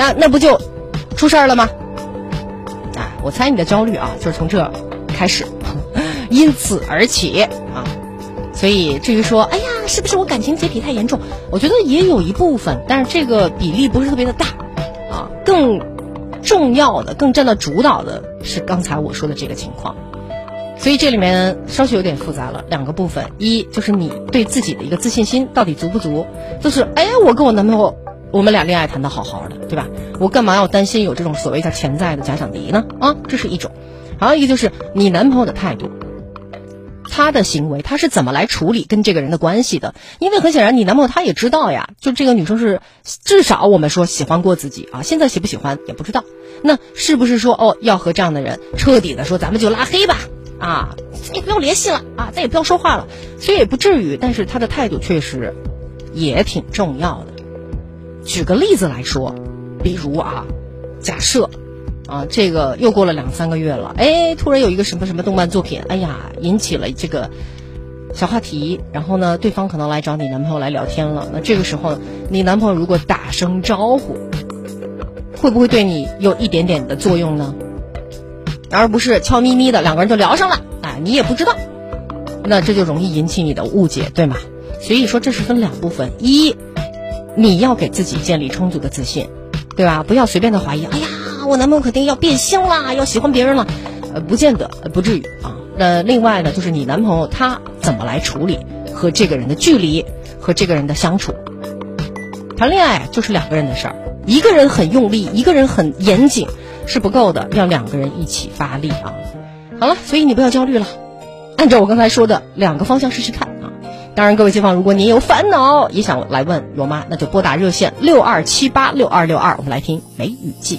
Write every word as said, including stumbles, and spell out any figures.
那那不就出事儿了吗？啊，我猜你的焦虑啊，就是从这开始，因此而起啊。所以至于说，哎呀，是不是我感情洁癖太严重？我觉得也有一部分，但是这个比例不是特别的大啊。更重要的、更占到主导的是刚才我说的这个情况。所以这里面稍许有点复杂了，两个部分，一就是你对自己的一个自信心到底足不足，就是哎，我跟我男朋友我们俩恋爱谈得好好的，对吧？我干嘛要担心有这种所谓叫潜在的假想敌呢？啊，这是一种。还有一个就是你男朋友的态度，他的行为，他是怎么来处理跟这个人的关系的？因为很显然你男朋友他也知道呀，就这个女生是至少我们说喜欢过自己啊，现在喜不喜欢也不知道。那是不是说哦要和这样的人彻底的说咱们就拉黑吧？啊，再也不要联系了啊，再也不要说话了，所以也不至于，但是他的态度确实也挺重要的。举个例子来说，比如啊，假设啊，这个又过了两三个月了，哎，突然有一个什么什么动漫作品，哎呀，引起了这个小话题，然后呢，对方可能来找你男朋友来聊天了，那这个时候你男朋友如果打声招呼，会不会对你有一点点的作用呢？而不是悄咪咪的两个人就聊上了，哎，你也不知道，那这就容易引起你的误解，对吗？所以说这是分两部分，一，你要给自己建立充足的自信，对吧？不要随便的怀疑，哎呀，我男朋友肯定要变心啦，要喜欢别人了，呃，不见得，不至于啊。那另外呢，就是你男朋友他怎么来处理和这个人的距离和这个人的相处。谈恋爱就是两个人的事儿，一个人很用力，一个人很严谨是不够的，要两个人一起发力啊。好了，所以你不要焦虑了，按照我刚才说的两个方向试试看啊。当然各位街坊，如果你有烦恼也想来问罗妈，那就拨打热线六二七八六二六二，我们来听梅雨季。